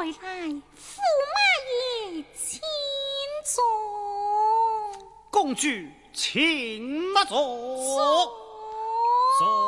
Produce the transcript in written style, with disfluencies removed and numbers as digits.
来，驸马爷请坐。 公主请那坐。坐。